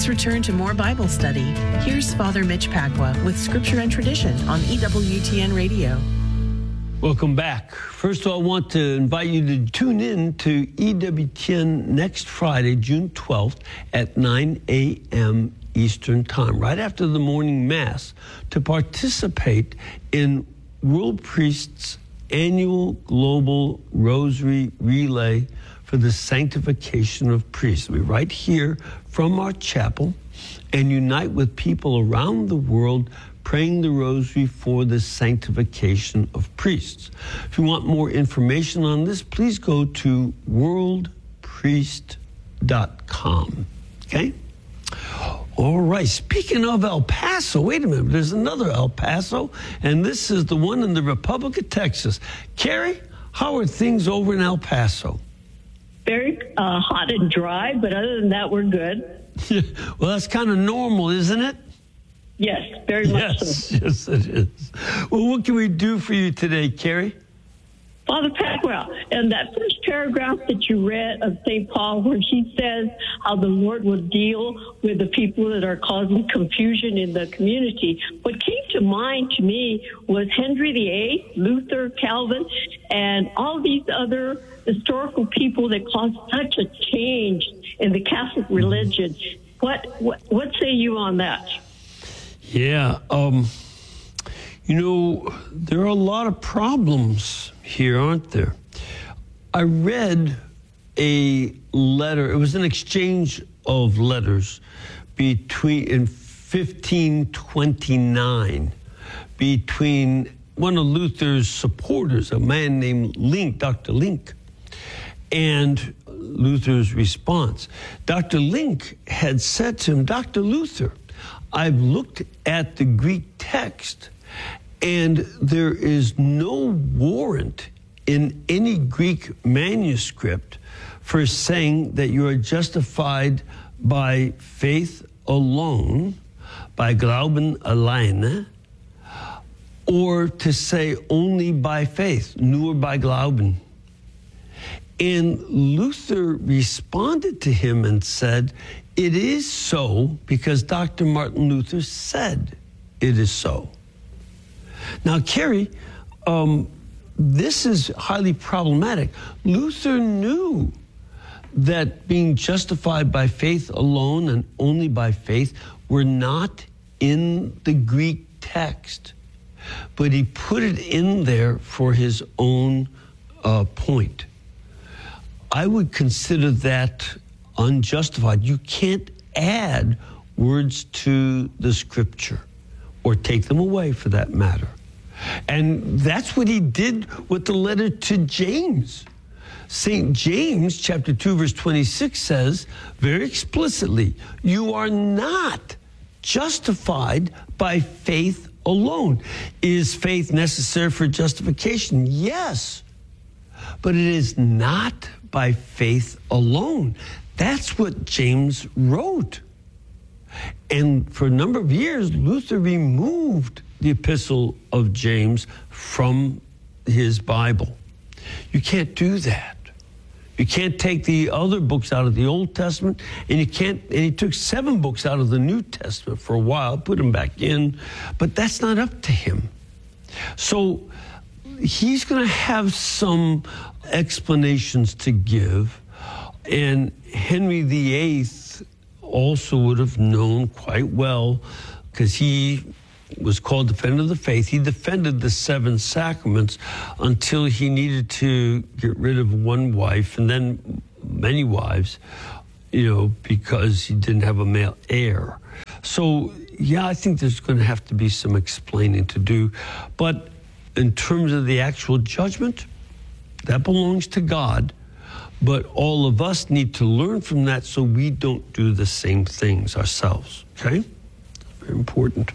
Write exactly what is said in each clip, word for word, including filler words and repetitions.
Let's return to more Bible study. Here's Father Mitch Pacwa with Scripture and Tradition on E W T N Radio. Welcome back. First of all, I want to invite you to tune in to E W T N next Friday, June twelfth at nine a.m. Eastern Time, right after the morning Mass, to participate in World Priest's annual global rosary relay for the sanctification of priests. We right here from our chapel and unite with people around the world praying the rosary for the sanctification of priests. If you want more information on this, please go to world priest dot com. Okay? All right. Speaking of El Paso, wait a minute. There's another El Paso, and this is the one in the Republic of Texas. Carrie, how are things over in El Paso? Very uh, hot and dry, but other than that, we're good. Well, that's kind of normal, isn't it? Yes, very much yes, so. Yes, it is. Well, what can we do for you today, Carrie? Father Pacwa, and that first paragraph that you read of Saint Paul, where he says how the Lord will deal with the people that are causing confusion in the community, what came to mind to me was Henry the Eighth, Luther, Calvin, and all these other historical people that caused such a change in the Catholic religion. What what, what say you on that? Yeah, um, you know, there are a lot of problems here, aren't there? I read a letter. It was an exchange of letters between in fifteen twenty-nine between one of Luther's supporters, a man named Link, Doctor Link, and Luther's response. Doctor Link had said to him, Doctor Luther, I've looked at the Greek text, and there is no warrant in any Greek manuscript for saying that you are justified by faith alone, by Glauben alleine, or to say only by faith, nur bei Glauben. And Luther responded to him and said, it is so because Doctor Martin Luther said it is so. Now, Carrie, um, this is highly problematic. Luther knew that being justified by faith alone and only by faith were not in the Greek text, but he put it in there for his own uh, point. I would consider that unjustified. You can't add words to the scripture or take them away for that matter. And that's what he did with the letter to James. Saint James, chapter two, verse twenty-six says very explicitly, you are not justified by faith alone. Is faith necessary for justification? Yes. But it is not by faith alone. That's what James wrote. And for a number of years, Luther removed the epistle of James from his Bible. You can't do that. You can't take the other books out of the Old Testament, and you can't, and he took seven books out of the New Testament for a while, put them back in, but that's not up to him. So he's going to have some explanations to give, and Henry the Eighth also would have known quite well, because he was called Defender of the Faith. He defended the seven sacraments until he needed to get rid of one wife and then many wives, you know, because he didn't have a male heir. So, yeah, I think there's going to have to be some explaining to do. But in terms of the actual judgment, that belongs to God. But all of us need to learn from that so we don't do the same things ourselves, okay? Very important.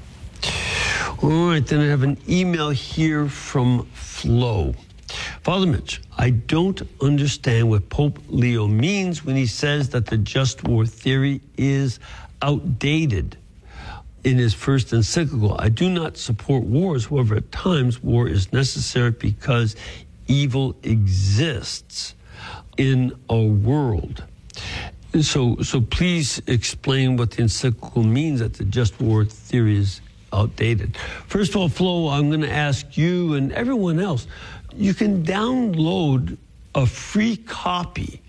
All right, then I have an email here from Flo. Father Mitch, I don't understand what Pope Leo means when he says that the just war theory is outdated in his first encyclical. I do not support wars. However, at times war is necessary because evil exists in our world. So, so please explain what the encyclical means that the just war theory is outdated. First of all, Flo, I'm going to ask you and everyone else, you can download a free copy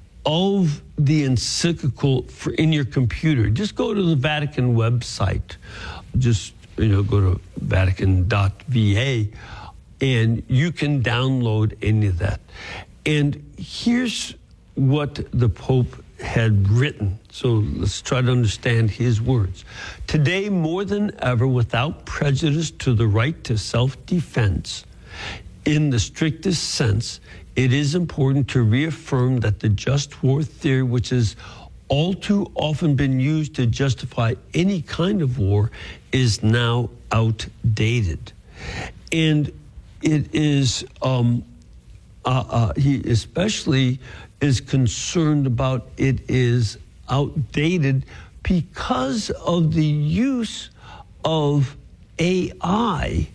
of the encyclical for in your computer. Just go to the Vatican website. Just, you know, go to vatican dot v a and you can download any of that. And here's what the Pope had written. So let's try to understand his words. Today, more than ever, without prejudice to the right to self-defense, in the strictest sense, it is important to reaffirm that the just war theory, which has all too often been used to justify any kind of war, is now outdated. And it is, um, uh, uh, he especially is concerned about it is outdated because of the use of A I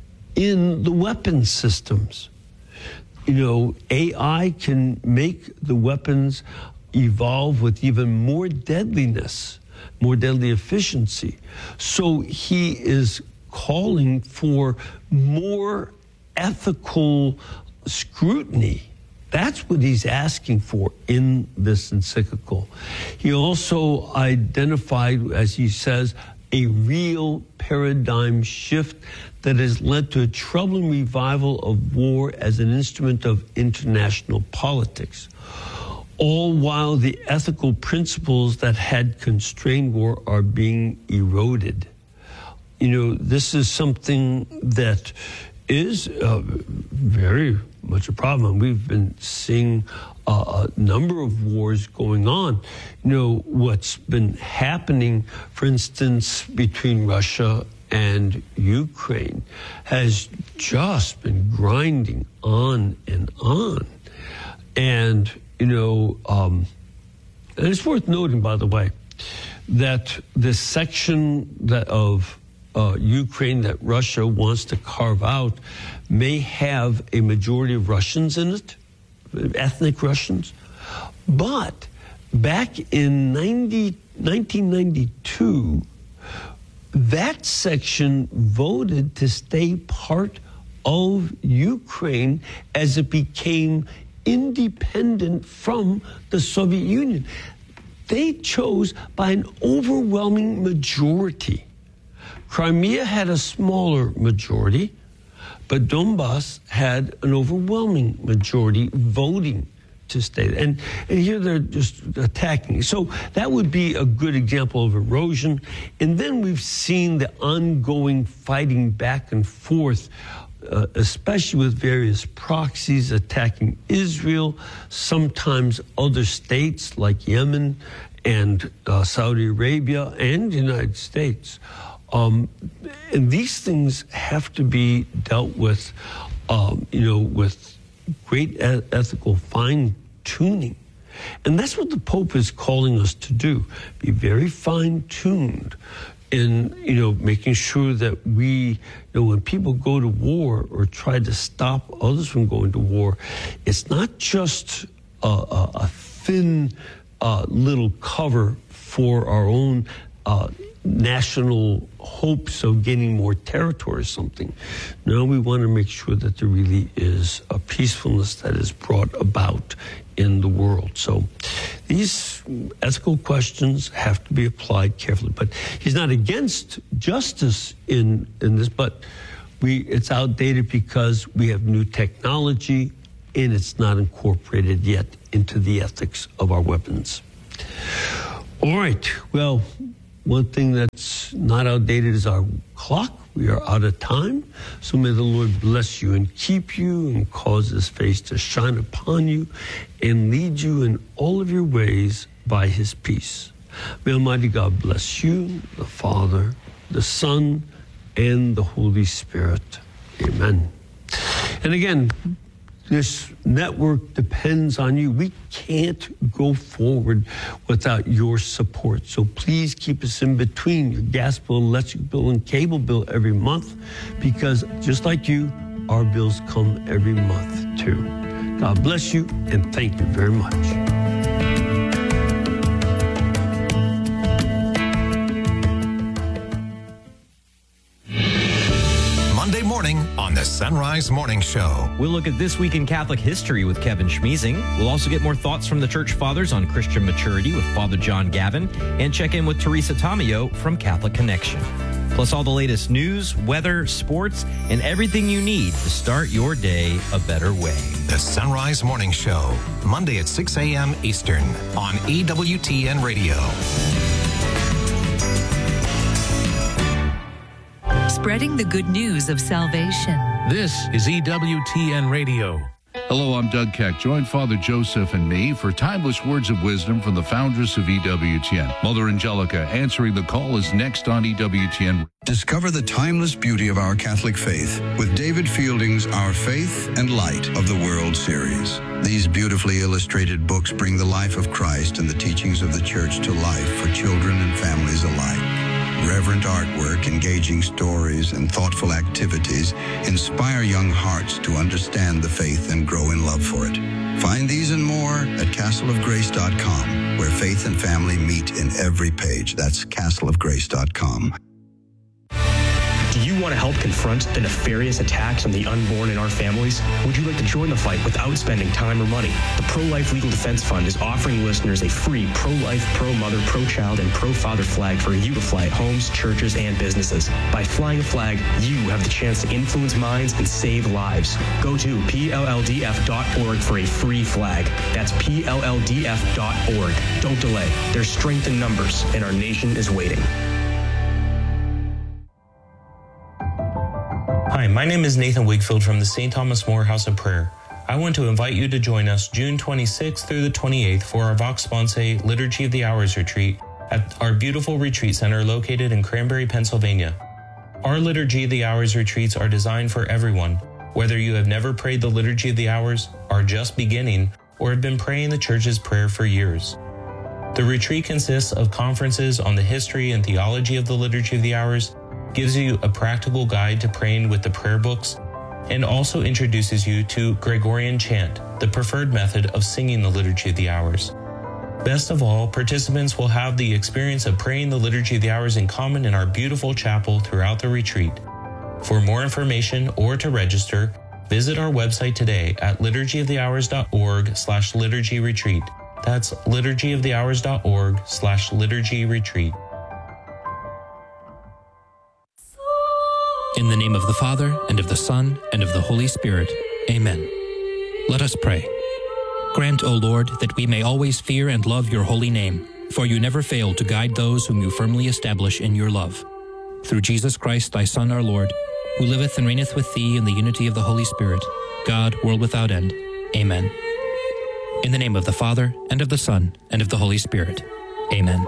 in the weapon systems. You know, A I can make the weapons evolve with even more deadliness, more deadly efficiency. So he is calling for more ethical scrutiny. That's what he's asking for in this encyclical. He also identified, as he says, a real paradigm shift that has led to a troubling revival of war as an instrument of international politics, all while the ethical principles that had constrained war are being eroded. You know, this is something that is uh, very much a problem. We've been seeing uh, a number of wars going on. You know, what's been happening, for instance, between Russia and Ukraine has just been grinding on and on. And, you know, um, and it's worth noting, by the way, that this section that of Uh, Ukraine that Russia wants to carve out may have a majority of Russians in it, ethnic Russians. But back in nineteen ninety-two, that section voted to stay part of Ukraine as it became independent from the Soviet Union. They chose by an overwhelming majority. Crimea had a smaller majority, but Donbass had an overwhelming majority voting to stay there. And, and here they're just attacking. So that would be a good example of erosion. And then we've seen the ongoing fighting back and forth, uh, especially with various proxies attacking Israel, sometimes other states like Yemen and uh, Saudi Arabia and the United States. Um, and these things have to be dealt with, um, you know, with great e- ethical fine-tuning. And that's what the Pope is calling us to do, be very fine-tuned in, you know, making sure that we, you know, when people go to war or try to stop others from going to war, it's not just a, a, a thin uh, little cover for our own uh national hopes of gaining more territory or something. No, we want to make sure that there really is a peacefulness that is brought about in the world. So these ethical questions have to be applied carefully. But he's not against justice in, in this, but we it's outdated because we have new technology and it's not incorporated yet into the ethics of our weapons. All right, well, one thing that's not outdated is our clock. We are out of time. So may the Lord bless you and keep you and cause his face to shine upon you and lead you in all of your ways by his peace. May Almighty God bless you, the Father, the Son, and the Holy Spirit. Amen. And again, this network depends on you. We can't go forward without your support. So please keep us in between your gas bill, electric bill, and cable bill every month, because just like you, our bills come every month too. God bless you, and thank you very much. Sunrise Morning Show. We'll look at This Week in Catholic History with Kevin Schmeezing. We'll also get more thoughts from the Church Fathers on Christian maturity with Father John Gavin, and check in with Teresa Tomeo from Catholic Connection. Plus all the latest news, weather, sports, and everything you need to start your day a better way. The Sunrise Morning Show, Monday at six a.m. Eastern on E W T N Radio. Spreading the good news of salvation. This is E W T N Radio. Hello, I'm Doug Keck. Join Father Joseph and me for timeless words of wisdom from the foundress of E W T N. Mother Angelica answering the call is next on E W T N. Discover the timeless beauty of our Catholic faith with David Fielding's Our Faith and Light of the World series. These beautifully illustrated books bring the life of Christ and the teachings of the Church to life for children and families alike. Reverent artwork, engaging stories, and thoughtful activities inspire young hearts to understand the faith and grow in love for it. Find these and more at castle of grace dot com, where faith and family meet in every page. That's castle of grace dot com. Do you want to help confront the nefarious attacks on the unborn in our families? Would you like to join the fight without spending time or money? The Pro-Life Legal Defense Fund is offering listeners a free pro-life, pro-mother, pro-child, and pro-father flag for you to fly at homes, churches, and businesses. By flying a flag, you have the chance to influence minds and save lives. Go to P L L D F dot org for a free flag. That's P L L D F dot org. Don't delay. There's strength in numbers, and our nation is waiting. Hi, my name is Nathan Wigfield from the Saint Thomas More House of Prayer. I want to invite you to join us June twenty-sixth through the twenty-eighth for our Vox Sponsae Liturgy of the Hours retreat at our beautiful retreat center located in Cranberry, Pennsylvania. Our Liturgy of the Hours retreats are designed for everyone, whether you have never prayed the Liturgy of the Hours, are just beginning, or have been praying the Church's prayer for years. The retreat consists of conferences on the history and theology of the Liturgy of the Hours, gives you a practical guide to praying with the prayer books, and also introduces you to Gregorian chant, the preferred method of singing the Liturgy of the Hours. Best of all, participants will have the experience of praying the Liturgy of the Hours in common in our beautiful chapel throughout the retreat. For more information or to register, visit our website today at liturgy of the hours dot org slash liturgy retreat. That's liturgy of the hours dot org slash liturgy retreat. In the name of the Father, and of the Son, and of the Holy Spirit. Amen. Let us pray. Grant, O Lord, that we may always fear and love your holy name, for you never fail to guide those whom you firmly establish in your love. Through Jesus Christ, thy Son, our Lord, who liveth and reigneth with thee in the unity of the Holy Spirit, God, world without end. Amen. In the name of the Father, and of the Son, and of the Holy Spirit. Amen.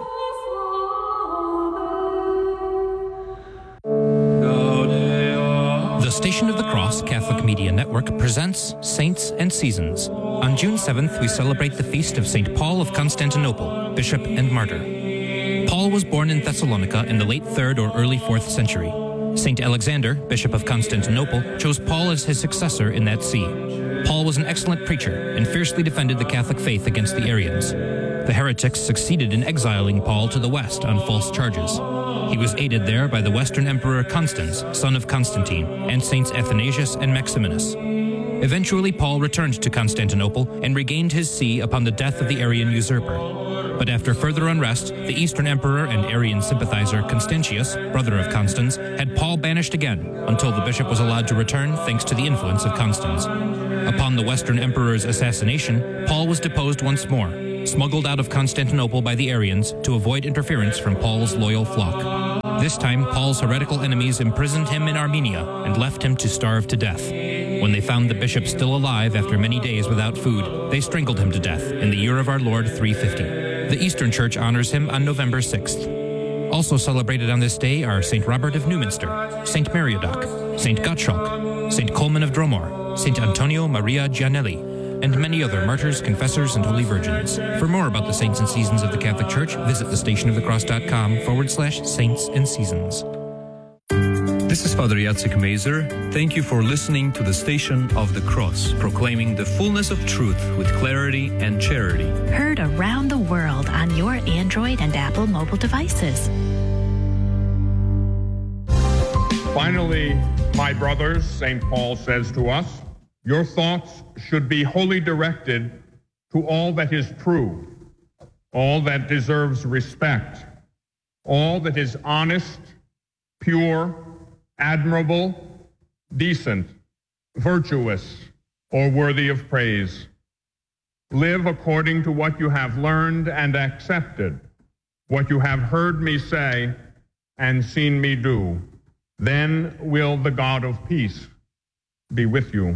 The Station of the Cross Catholic Media Network presents Saints and Seasons. On June seventh, we celebrate the feast of Saint Paul of Constantinople, Bishop and Martyr. Paul was born in Thessalonica in the late third or early fourth century. Saint Alexander, Bishop of Constantinople, chose Paul as his successor in that see. Paul was an excellent preacher and fiercely defended the Catholic faith against the Arians. The heretics succeeded in exiling Paul to the west on false charges. He was aided there by the Western Emperor Constans, son of Constantine, and Saints Athanasius and Maximinus. Eventually, Paul returned to Constantinople and regained his see upon the death of the Arian usurper. But after further unrest, the Eastern Emperor and Arian sympathizer Constantius, brother of Constans, had Paul banished again until the bishop was allowed to return thanks to the influence of Constans. Upon the Western Emperor's assassination, Paul was deposed once more, smuggled out of Constantinople by the Arians to avoid interference from Paul's loyal flock. This time, Paul's heretical enemies imprisoned him in Armenia and left him to starve to death. When they found the bishop still alive after many days without food, they strangled him to death in the year of our Lord three fifty. The Eastern Church honors him on November sixth. Also celebrated on this day are Saint Robert of Newminster, Saint Meriadoc, Saint Gottschalk, Saint Coleman of Dromore, Saint Antonio Maria Gianelli, and many other martyrs, confessors, and holy virgins. For more about the saints and seasons of the Catholic Church, visit thestationofthecross.com forward slash saints and seasons. This is Father Jacek Mazer. Thank you for listening to the Station of the Cross, proclaiming the fullness of truth with clarity and charity. Heard around the world on your Android and Apple mobile devices. Finally, My brothers, Saint Paul says to us, your thoughts should be wholly directed to all that is true, all that deserves respect, all that is honest, pure, admirable, decent, virtuous, or worthy of praise. Live according to what you have learned and accepted, what you have heard me say and seen me do. Then will the God of peace be with you.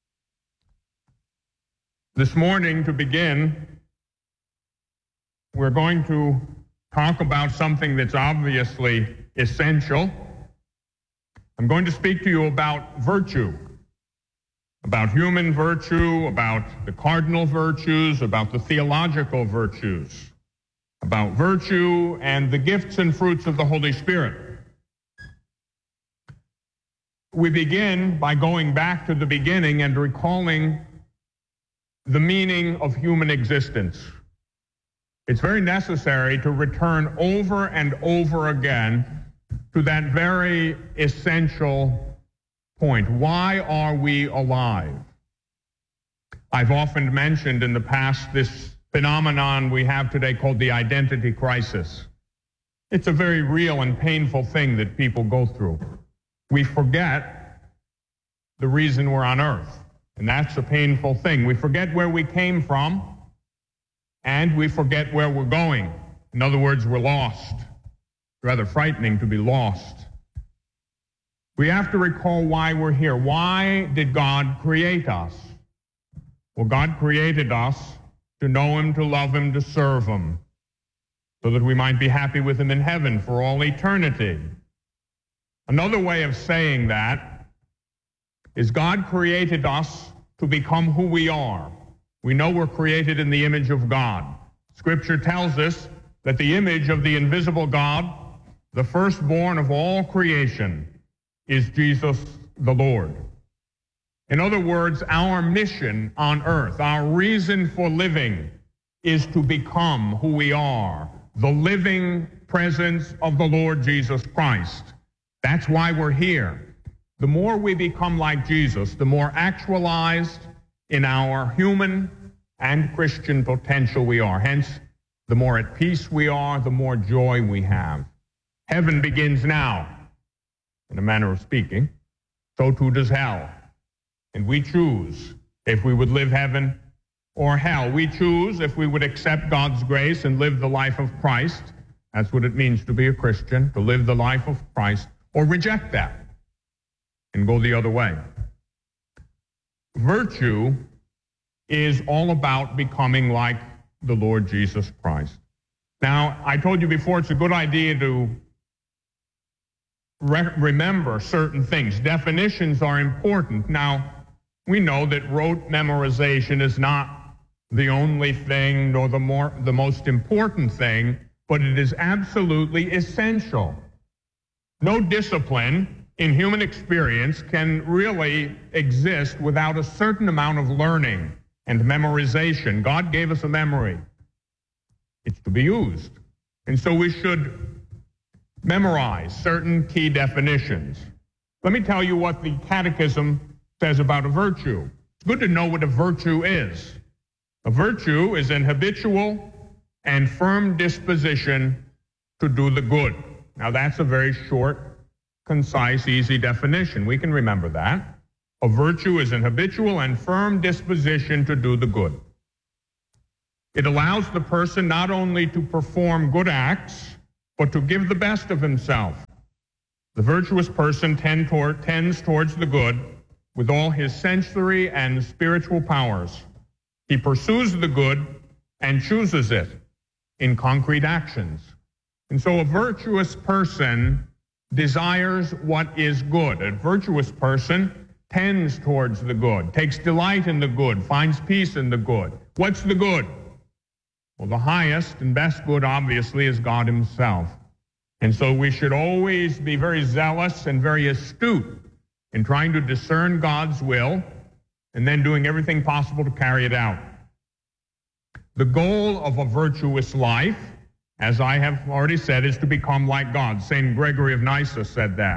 This morning, to begin, we're going to talk about something that's obviously essential. I'm going to speak to you about virtue, about human virtue, about the cardinal virtues, about the theological virtues, about virtue and the gifts and fruits of the Holy Spirit. We begin by going back to the beginning and recalling the meaning of human existence. It's very necessary to return over and over again to that very essential point. Why are we alive? I've often mentioned in the past this phenomenon we have today called the identity crisis. It's a very real and painful thing that people go through. We forget the reason we're on earth, and that's a painful thing. We forget where we came from, and we forget where we're going. In other words, we're lost. It's rather frightening to be lost. We have to recall why we're here. Why did God create us? Well, God created us to know Him, to love Him, to serve Him, so that we might be happy with Him in heaven for all eternity. Another way of saying that is God created us to become who we are. We know we're created in the image of God. Scripture tells us that the image of the invisible God, the firstborn of all creation, is Jesus the Lord. In other words, our mission on earth, our reason for living, is to become who we are, the living presence of the Lord Jesus Christ. That's why we're here. The more we become like Jesus, the more actualized in our human and Christian potential we are. Hence, the more at peace we are, the more joy we have. Heaven begins now, in a manner of speaking. So too does hell. And we choose if we would live heaven or hell. We choose if we would accept God's grace and live the life of Christ. That's what it means to be a Christian, to live the life of Christ, or reject that and go the other way. Virtue is all about becoming like the Lord Jesus Christ. Now, I told you before, it's a good idea to re- remember certain things. Definitions are important. Now, we know that rote memorization is not the only thing nor the more the most important thing, but it is absolutely essential. No discipline in human experience can really exist without a certain amount of learning and memorization. God gave us a memory. It's to be used. And so we should memorize certain key definitions. Let me tell you what the Catechism says about a virtue. It's good to know what a virtue is. A virtue is an habitual and firm disposition to do the good. Now, that's a very short, concise, easy definition. We can remember that. A virtue is an habitual and firm disposition to do the good. It allows the person not only to perform good acts, but to give the best of himself. The virtuous person tend toward, tends towards the good with all his sensory and spiritual powers. He pursues the good and chooses it in concrete actions. And so a virtuous person desires what is good. A virtuous person tends towards the good, takes delight in the good, finds peace in the good. What's the good? Well, the highest and best good, obviously, is God himself. And so we should always be very zealous and very astute in trying to discern God's will and then doing everything possible to carry it out. The goal of a virtuous life, as I have already said, is to become like God. Saint Gregory of Nyssa said that.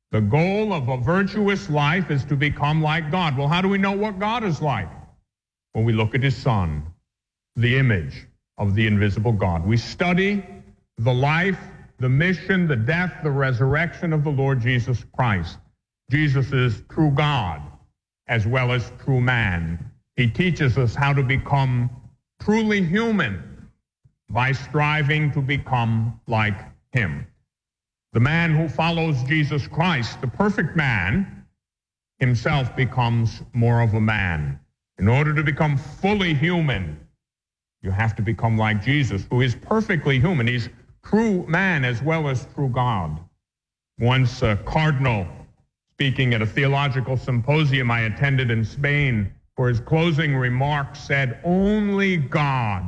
The goal of a virtuous life is to become like God. Well, how do we know what God is like? When we look at his Son, the image of the invisible God. We study the life, the mission, the death, the resurrection of the Lord Jesus Christ. Jesus is true God as well as true man. He teaches us how to become truly human by striving to become like him. The man who follows Jesus Christ, the perfect man, himself becomes more of a man. In order to become fully human, you have to become like Jesus, who is perfectly human. He's true man as well as true God. Once a cardinal, speaking at a theological symposium I attended in Spain, for his closing remarks said, "Only God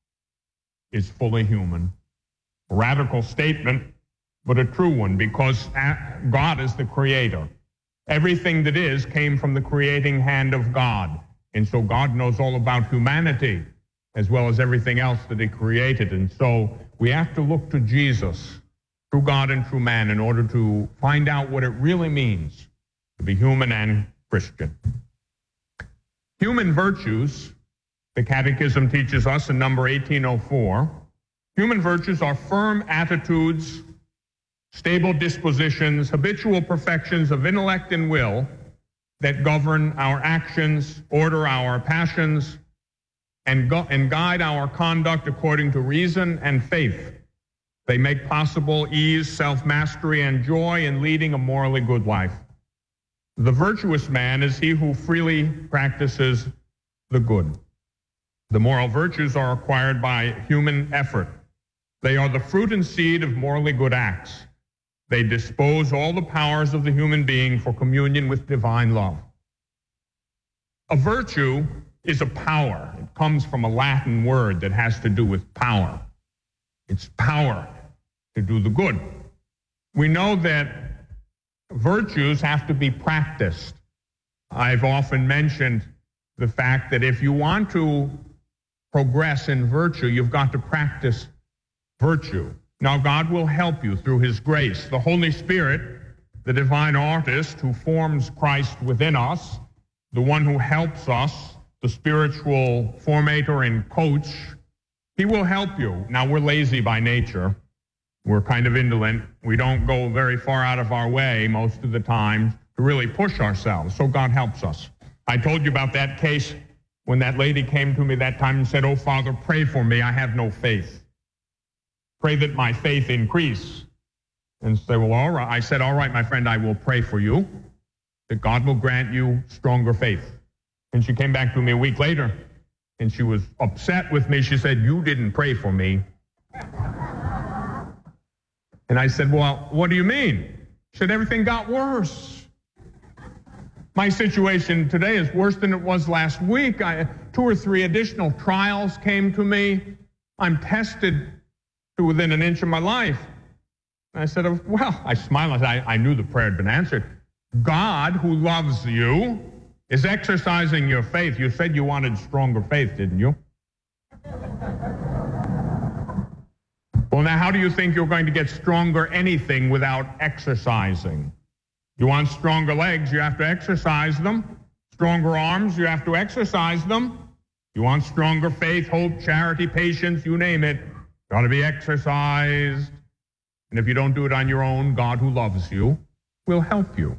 is fully human." A radical statement, but a true one, because God is the creator. Everything that is came from the creating hand of God. And so God knows all about humanity as well as everything else that he created. And so we have to look to Jesus, true God and true man, in order to find out what it really means to be human and Christian. Human virtues, the Catechism teaches us in number eighteen oh four, human virtues are firm attitudes, stable dispositions, habitual perfections of intellect and will that govern our actions, order our passions, and, go, and guide our conduct according to reason and faith. They make possible ease, self-mastery, and joy in leading a morally good life. The virtuous man is he who freely practices the good. The moral virtues are acquired by human effort. They are the fruit and seed of morally good acts. They dispose all the powers of the human being for communion with divine love. A virtue is a power. It comes from a Latin word that has to do with power. It's power to do the good. We know that virtues have to be practiced. I've often mentioned the fact that if you want to progress in virtue, you've got to practice virtue. Now, God will help you through his grace. The Holy Spirit, the divine artist who forms Christ within us, the one who helps us, the spiritual formator and coach, he will help you. Now, we're lazy by nature. We're kind of indolent. We don't go very far out of our way most of the time to really push ourselves. So God helps us. I told you about that case when that lady came to me that time and said, "Oh, Father, pray for me. I have no faith. Pray that my faith increase." And say, well, all right. I said, all right, my friend, I will pray for you, that God will grant you stronger faith. And she came back to me a week later, and she was upset with me. She said, "You didn't pray for me." And I said, well, what do you mean? She said, everything got worse. My situation today is worse than it was last week. I, two or three additional trials came to me. I'm tested to within an inch of my life. And I said, well, I smiled. I, I knew the prayer had been answered. God, who loves you, is exercising your faith. You said you wanted stronger faith, didn't you? Well, now, how do you think you're going to get stronger anything without exercising? You want stronger legs, you have to exercise them. Stronger arms, you have to exercise them. You want stronger faith, hope, charity, patience, you name it. Got to be exercised. And if you don't do it on your own, God, who loves you, will help you.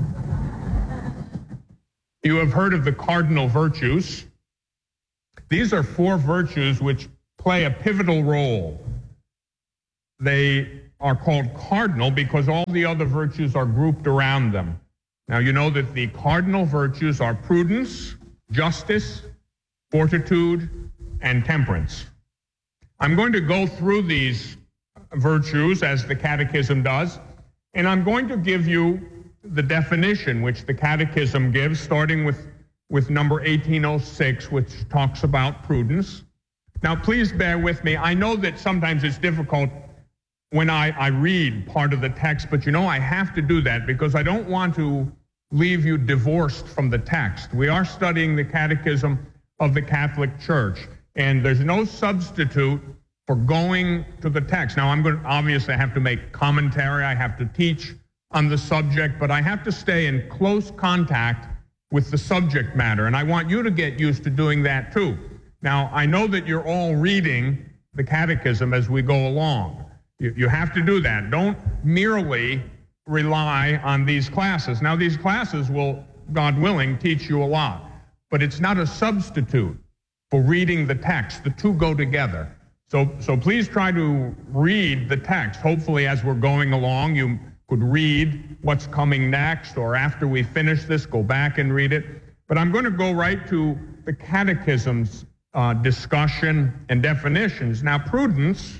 You have heard of the cardinal virtues. These are four virtues which play a pivotal role. They are called cardinal because all the other virtues are grouped around them. Now, you know that the cardinal virtues are prudence, justice, fortitude, and temperance. I'm going to go through these virtues as the Catechism does, and I'm going to give you the definition which the Catechism gives, starting with, with number eighteen oh six, which talks about prudence. Now, please bear with me. I know that sometimes it's difficult when I, I read part of the text, but you know I have to do that because I don't want to leave you divorced from the text. We are studying the Catechism of the Catholic Church, and there's no substitute for going to the text. Now, I'm going to obviously have to make commentary. I have to teach on the subject, but I have to stay in close contact with the subject matter, and I want you to get used to doing that too. Now, I know that you're all reading the catechism as we go along. You, you have to do that. Don't merely rely on these classes. Now, these classes will, God willing, teach you a lot, but it's not a substitute for reading the text. The two go together. So, so please try to read the text. Hopefully, as we're going along, you could read what's coming next, or after we finish this, go back and read it. But I'm going to go right to the catechism's uh, discussion and definitions. Now, prudence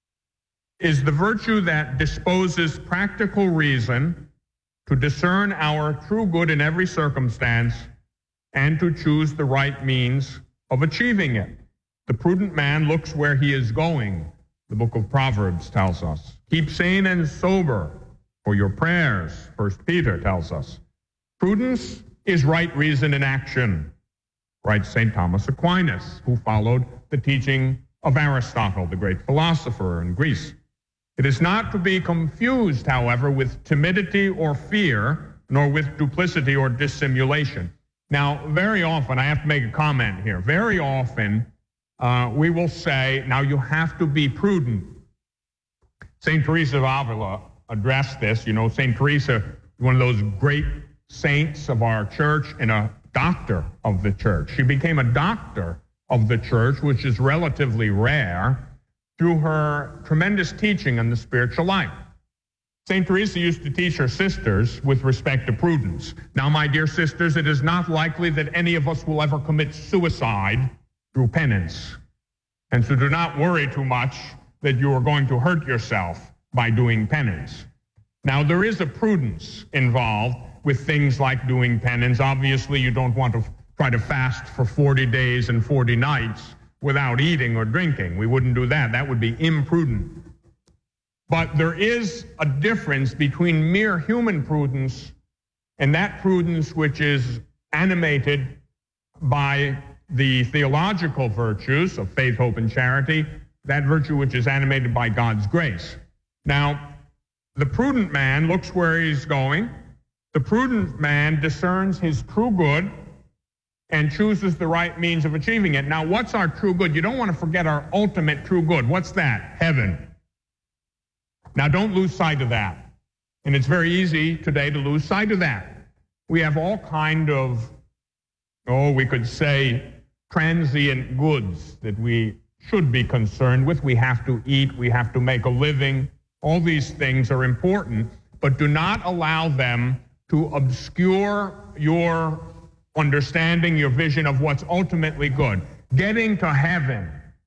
is the virtue that disposes practical reason to discern our true good in every circumstance and to choose the right means of achieving it. The prudent man looks where he is going, the book of Proverbs tells us. Keep sane and sober for your prayers, First Peter tells us. Prudence is right reason in action, writes Saint Thomas Aquinas, who followed the teaching of Aristotle, the great philosopher in Greece. It is not to be confused, however, with timidity or fear, nor with duplicity or dissimulation. Now, very often, I have to make a comment here, very often uh, we will say, now you have to be prudent. Saint Teresa of Avila addressed this. You know, Saint Teresa, one of those great saints of our church and a doctor of the church. She became a doctor of the church, which is relatively rare, through her tremendous teaching on the spiritual life. Saint Teresa used to teach her sisters with respect to prudence. Now, my dear sisters, it is not likely that any of us will ever commit suicide through penance. And so do not worry too much that you are going to hurt yourself by doing penance. Now, there is a prudence involved with things like doing penance. Obviously, you don't want to try to fast for forty days and forty nights without eating or drinking. We wouldn't do that. That would be imprudent. But there is a difference between mere human prudence and that prudence which is animated by the theological virtues of faith, hope, and charity, that virtue which is animated by God's grace. Now, the prudent man looks where he's going. The prudent man discerns his true good and chooses the right means of achieving it. Now, what's our true good? You don't want to forget our ultimate true good. What's that? Heaven. Now, don't lose sight of that. And it's very easy today to lose sight of that. We have all kind of, oh, we could say, transient goods that we should be concerned with. We have to eat. We have to make a living. All these things are important, but do not allow them to obscure your understanding, your vision of what's ultimately good. Getting to heaven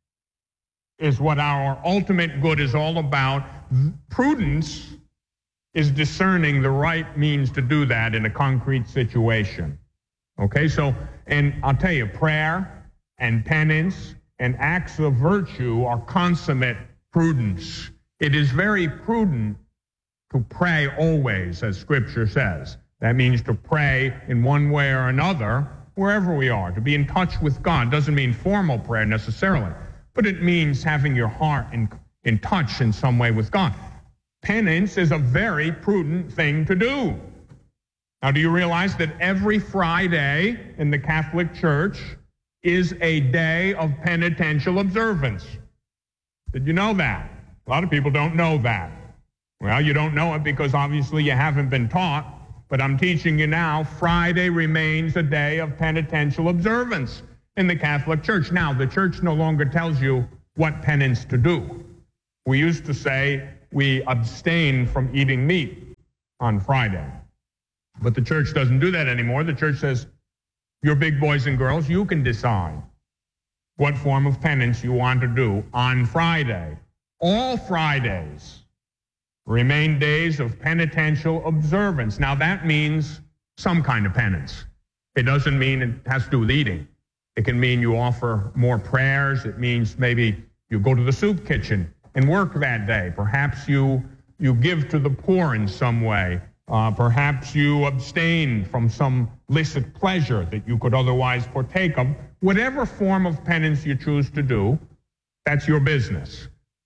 is what our ultimate good is all about. Prudence is discerning the right means to do that in a concrete situation. Okay, so, and I'll tell you, prayer and penance and acts of virtue are consummate prudence. It is very prudent to pray always, as Scripture says. That means to pray in one way or another, wherever we are. To be in touch with God doesn't mean formal prayer necessarily, but it means having your heart in, in touch in some way with God. Penance is a very prudent thing to do. Now, do you realize that every Friday in the Catholic Church is a day of penitential observance? Did you know that? A lot of people don't know that. Well, you don't know it because obviously you haven't been taught. But I'm teaching you now, Friday remains a day of penitential observance in the Catholic Church. Now, the Church no longer tells you what penance to do. We used to say we abstain from eating meat on Friday. But the Church doesn't do that anymore. The Church says, you're big boys and girls, you can decide what form of penance you want to do on Friday. All Fridays remain days of penitential observance. Now, that means some kind of penance. It doesn't mean it has to do with eating. It can mean you offer more prayers. It means maybe you go to the soup kitchen and work that day. Perhaps you, you give to the poor in some way. Uh, perhaps you abstain from some licit pleasure that you could otherwise partake of. Whatever form of penance you choose to do, that's your business.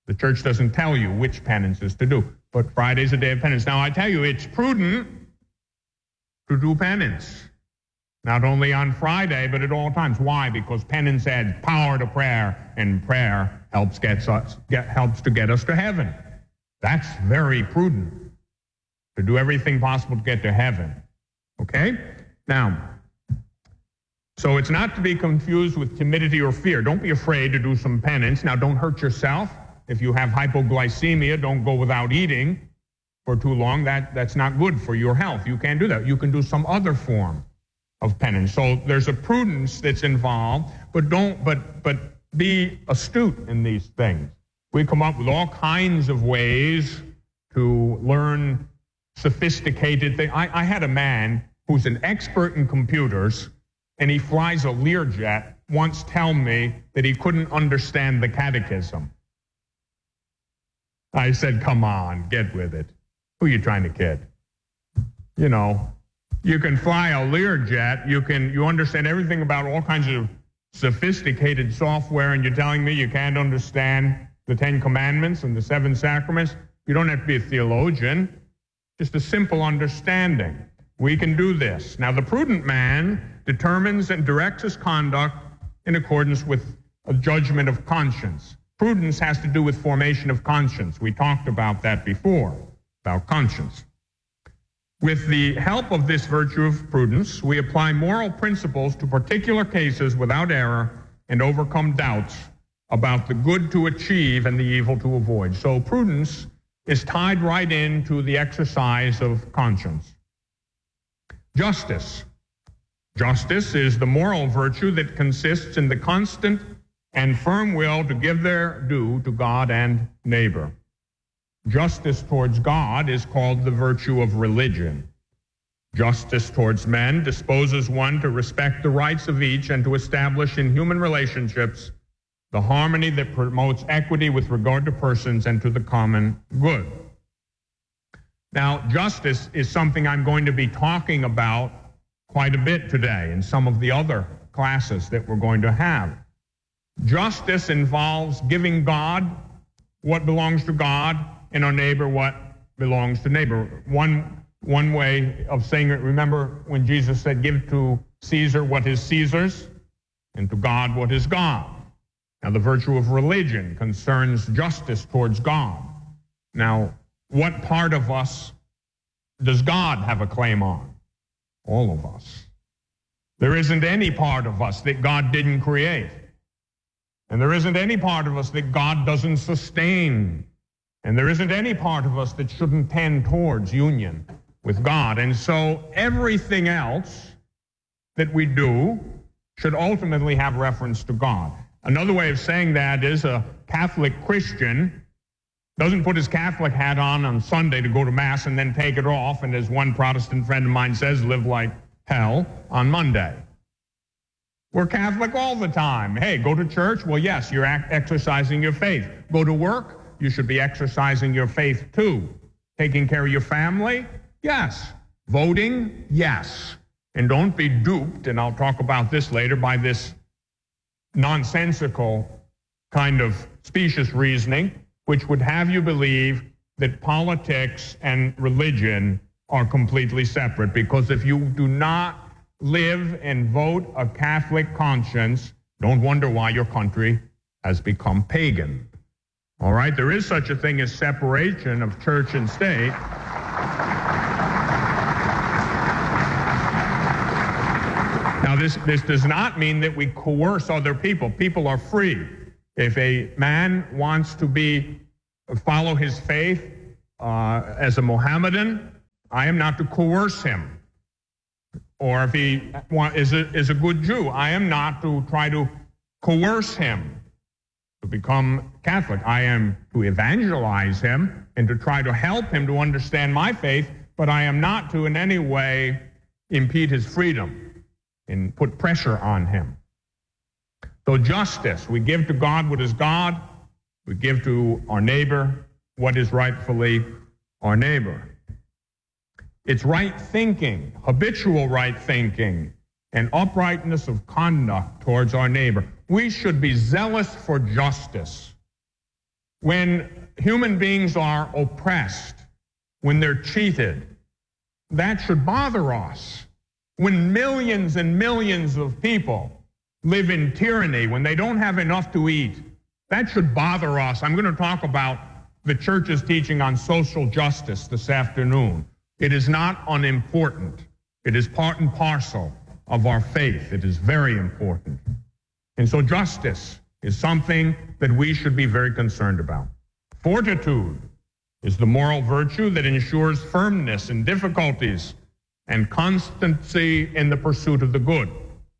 The church doesn't tell you which penances to do, but Friday's a day of penance. Now, I tell you, it's prudent to do penance, not only on Friday, but at all times. Why? Because penance adds power to prayer, and prayer helps, gets us, get, helps to get us to heaven. That's very prudent, to do everything possible to get to heaven. Okay? Now, so it's not to be confused with timidity or fear. Don't be afraid to do some penance. Now, don't hurt yourself. If you have hypoglycemia, don't go without eating for too long. That, that's not good for your health. You can't do that. You can do some other form of penance. So there's a prudence that's involved, but don't, but, but be astute in these things. We come up with all kinds of ways to learn sophisticated things. I, I had a man who's an expert in computers, and he flies a Learjet, once tell me that he couldn't understand the catechism. I said, come on, get with it. Who are you trying to kid? You know, you can fly a Learjet, you can, you understand everything about all kinds of sophisticated software, and you're telling me you can't understand the Ten Commandments and the Seven Sacraments? You don't have to be a theologian, just a simple understanding. We can do this. Now, the prudent man determines and directs his conduct in accordance with a judgment of conscience. Prudence has to do with formation of conscience. We talked about that before, about conscience. With the help of this virtue of prudence, we apply moral principles to particular cases without error and overcome doubts about the good to achieve and the evil to avoid. So prudence is tied right into the exercise of conscience. Justice. Justice is the moral virtue that consists in the constant and firm will to give their due to God and neighbor. Justice towards God is called the virtue of religion. Justice towards men disposes one to respect the rights of each and to establish in human relationships the harmony that promotes equity with regard to persons and to the common good. Now, justice is something I'm going to be talking about quite a bit today in some of the other classes that we're going to have. Justice involves giving God what belongs to God and our neighbor what belongs to neighbor. One, one way of saying it, remember when Jesus said, give to Caesar what is Caesar's and to God what is God. Now, the virtue of religion concerns justice towards God. Now, what part of us does God have a claim on? All of us. There isn't any part of us that God didn't create. And there isn't any part of us that God doesn't sustain. And there isn't any part of us that shouldn't tend towards union with God. And so everything else that we do should ultimately have reference to God. Another way of saying that is a Catholic Christian doesn't put his Catholic hat on on Sunday to go to Mass and then take it off, and as one Protestant friend of mine says, live like hell on Monday. We're Catholic all the time. Hey, go to church? Well, yes, you're exercising your faith. Go to work? You should be exercising your faith too. Taking care of your family? Yes. Voting? Yes. And don't be duped, and I'll talk about this later, by this nonsensical kind of specious reasoning, which would have you believe that politics and religion are completely separate. Because if you do not live and vote a Catholic conscience, don't wonder why your country has become pagan. All right, there is such a thing as separation of church and state. Now, this, this does not mean that we coerce other people. People are free. If a man wants to be follow his faith uh, as a Mohammedan, I am not to coerce him. Or if he want, is, a, is a good Jew, I am not to try to coerce him to become Catholic. I am to evangelize him and to try to help him to understand my faith, but I am not to in any way impede his freedom and put pressure on him. So justice, we give to God what is God, we give to our neighbor what is rightfully our neighbor. It's right thinking, habitual right thinking, and uprightness of conduct towards our neighbor. We should be zealous for justice. When human beings are oppressed, when they're cheated, that should bother us. When millions and millions of people live in tyranny, when they don't have enough to eat, that should bother us. I'm going to talk about the church's teaching on social justice this afternoon. It is not unimportant. It is part and parcel of our faith. It is very important. And so justice is something that we should be very concerned about. Fortitude is the moral virtue that ensures firmness in difficulties and constancy in the pursuit of the good.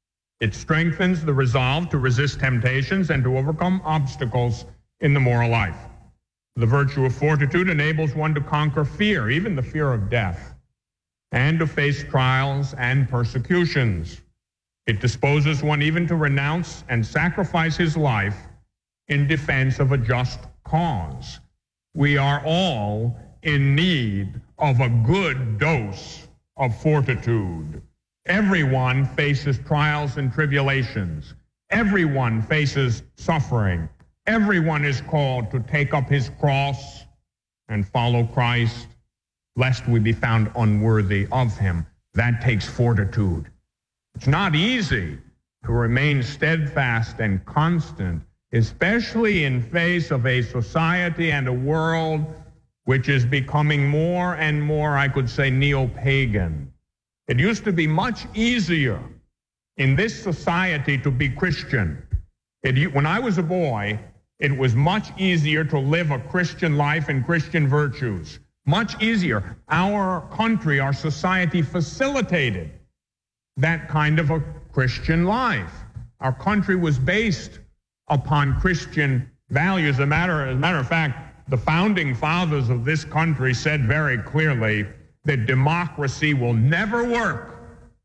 It strengthens the resolve to resist temptations and to overcome obstacles in the moral life. The virtue of fortitude enables one to conquer fear, even the fear of death, and to face trials and persecutions. It disposes one even to renounce and sacrifice his life in defense of a just cause. We are all in need of a good dose of fortitude. Everyone faces trials and tribulations. Everyone faces suffering. Everyone is called to take up his cross and follow Christ, lest we be found unworthy of him. That takes fortitude. It's not easy to remain steadfast and constant, especially in face of a society and a world which is becoming more and more, I could say, neo-pagan. It used to be much easier in this society to be Christian. It, when I was a boy, it was much easier to live a Christian life and Christian virtues. Much easier. Our country, our society facilitated that kind of a Christian life. Our country was based upon Christian values. As a matter, as a matter of fact, the founding fathers of this country said very clearly that democracy will never work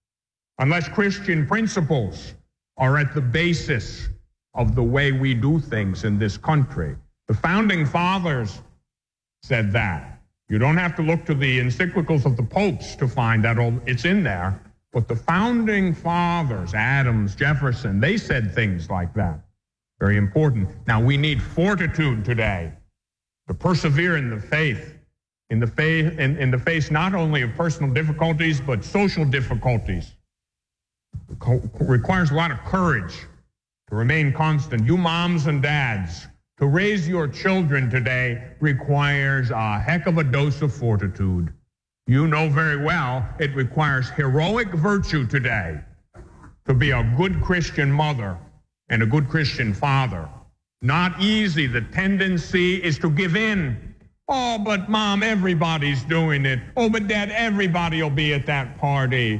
unless Christian principles are at the basis of the way we do things in this country. The founding fathers said that. You don't have to look to the encyclicals of the popes to find that. It's in there. But the founding fathers, Adams, Jefferson, they said things like that. Very important. Now, we need fortitude today to persevere in the faith, in the faith, in, in the face not only of personal difficulties, but social difficulties. It co- requires a lot of courage to remain constant. You moms and dads, to raise your children today requires a heck of a dose of fortitude. You know very well it requires heroic virtue today to be a good Christian mother and a good Christian father. Not easy. The tendency is to give in. Oh, but mom, everybody's doing it. Oh, but dad, everybody will be at that party.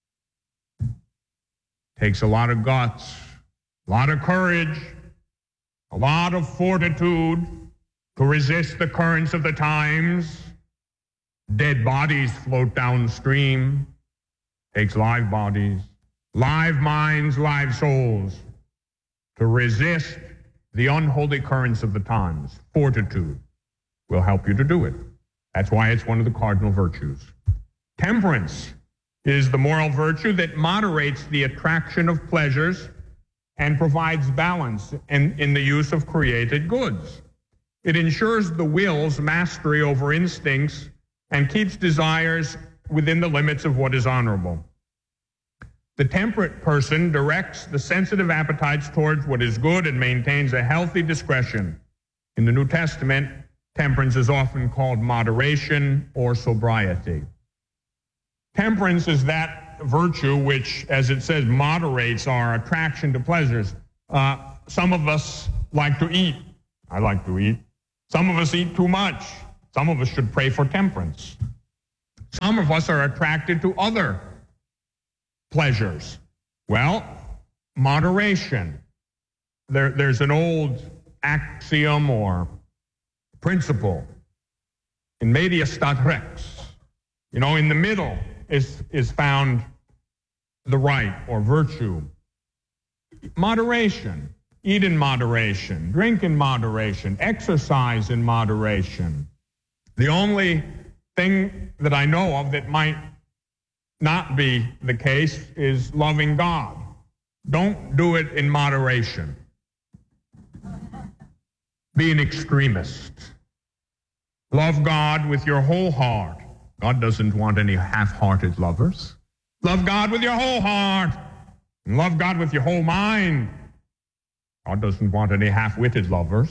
Takes a lot of guts, a lot of courage, a lot of fortitude to resist the currents of the times. Dead bodies float downstream. Takes live bodies, live minds, live souls to resist the unholy currents of the times. Fortitude will help you to do it. That's why it's one of the cardinal virtues. Temperance is the moral virtue that moderates the attraction of pleasures and provides balance in, in the use of created goods. It ensures the will's mastery over instincts and keeps desires within the limits of what is honorable. The temperate person directs the sensitive appetites towards what is good and maintains a healthy discretion. In the New Testament, temperance is often called moderation or sobriety. Temperance is that virtue which, as it says, moderates our attraction to pleasures. Uh, some of us like to eat. I like to eat. Some of us eat too much. Some of us should pray for temperance. Some of us are attracted to other pleasures. Well, moderation. There, there's an old axiom or principle in media stat rex. You know, in the middle is, is found the right or virtue. Moderation. Eat in moderation. Drink in moderation. Exercise in moderation. The only thing that I know of that might not be the case is loving God. Don't do it in moderation. be an extremist. Love God with your whole heart. God doesn't want any half-hearted lovers. Love God with your whole heart. And love God with your whole mind. God doesn't want any half-witted lovers.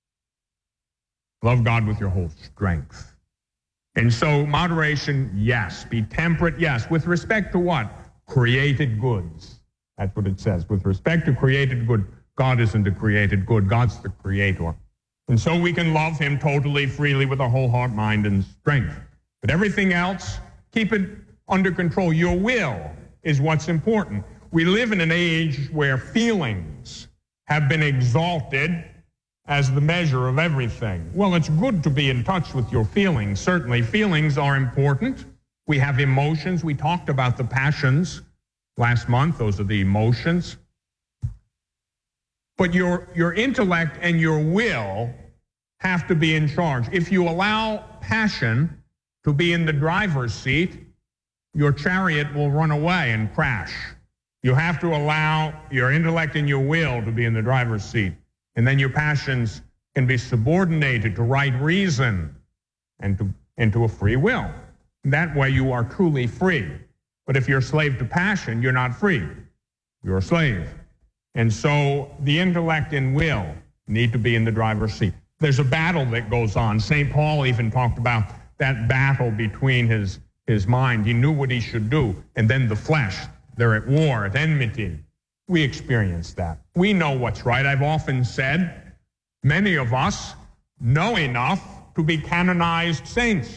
Love God with your whole strength. And so moderation, yes. Be temperate, yes. With respect to what? Created goods. That's what it says. With respect to created good, God isn't a created good. God's the creator. And so we can love him totally, freely, with our whole heart, mind, and strength. But everything else, keep it under control. Your will is what's important. We live in an age where feelings have been exalted as the measure of everything. Well, it's good to be in touch with your feelings. Certainly, feelings are important. We have emotions. We talked about the passions last month. Those are the emotions. But your, your intellect and your will have to be in charge. If you allow passion to be in the driver's seat, your chariot will run away and crash. You have to allow your intellect and your will to be in the driver's seat. And then your passions can be subordinated to right reason and to, and to a free will. That way you are truly free. But if you're a slave to passion, you're not free. You're a slave. And so the intellect and will need to be in the driver's seat. There's a battle that goes on. Saint Paul even talked about that battle between his, his mind. He knew what he should do. And then the flesh. They're at war, at enmity. We experience that. We know what's right. I've often said, many of us know enough to be canonized saints.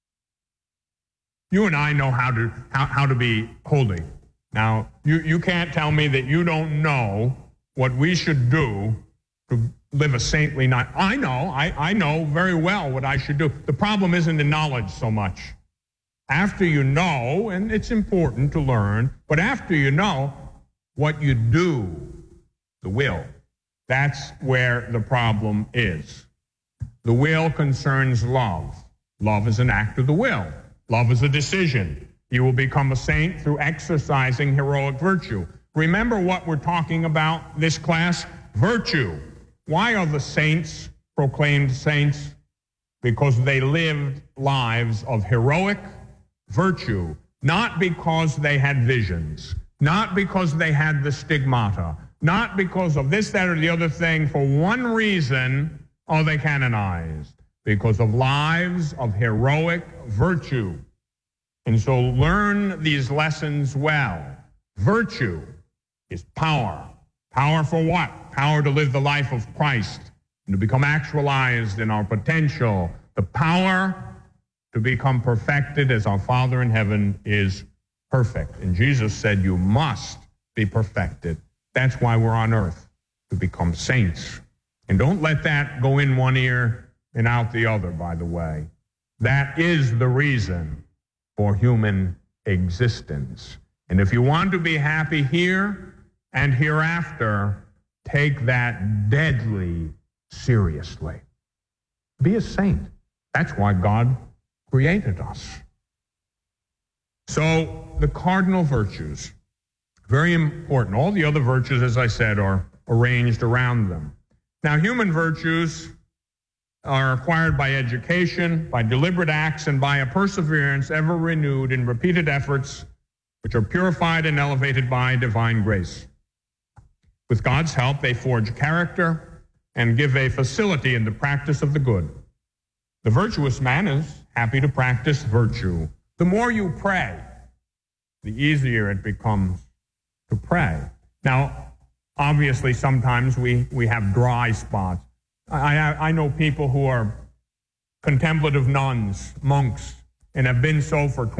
You and I know how to how, how to be holy. Now, you, you can't tell me that you don't know what we should do to live a saintly life. I know, I, I know very well what I should do. The problem isn't the knowledge so much. After you know, and it's important to learn, but after you know, what you do, the will, that's where the problem is. The will concerns love. Love is an act of the will. Love is a decision. You will become a saint through exercising heroic virtue. Remember what we're talking about this class? Virtue. Why are the saints proclaimed saints? Because they lived lives of heroic virtue, not because they had visions, not because they had the stigmata, not because of this, that, or the other thing. For one reason are they canonized, because of lives of heroic virtue. And so learn these lessons well. Virtue is power. Power for what? Power to live the life of Christ and to become actualized in our potential. The power to become perfected as our Father in heaven is perfect. And Jesus said, you must be perfected. That's why we're on earth, to become saints. And don't let that go in one ear and out the other, by the way. That is the reason for human existence. And if you want to be happy here and hereafter, take that deadly seriously. Be a saint. That's why God created us. So the cardinal virtues, very important. All the other virtues, as I said, are arranged around them. Now, human virtues are acquired by education, by deliberate acts, and by a perseverance ever renewed in repeated efforts, which are purified and elevated by divine grace. With God's help, they forge character and give a facility in the practice of the good. The virtuous man is happy to practice virtue. The more you pray, the easier it becomes to pray. Now, obviously, sometimes we, we have dry spots. I, I, I know people who are contemplative nuns, monks, and have been so for twenty